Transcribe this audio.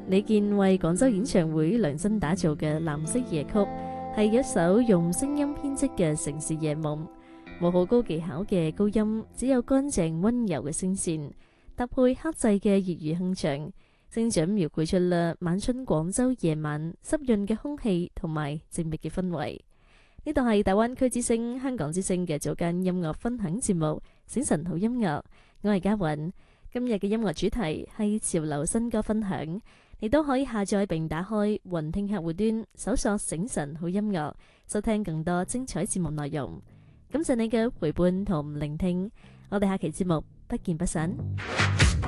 李健為廣州演唱會量身打造嘅《藍色夜曲》，係一首用聲音編織嘅城市夜夢，冇好高技巧嘅高音，只有乾淨溫柔嘅聲線，搭配克制嘅粵語哼唱，精準描繪出了晚春廣州夜晚濕潤嘅空氣同埋靜謐嘅氛圍。呢度係大灣區之聲、香港之聲嘅早間音樂分享節目《醒晨好音樂》，我係嘉韻。今日嘅音樂主題係潮流新歌分享，你都可以下載並打開雲聽客戶端，搜索醒晨好音樂，收聽更多精彩節目內容。感謝你嘅陪伴同聆聽，我哋下期節目不見不散。